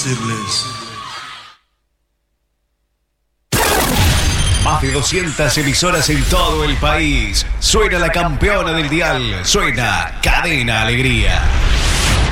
decirles. Más de 200 emisoras en todo el país. Suena la campeona del dial. Suena Cadena Alegría.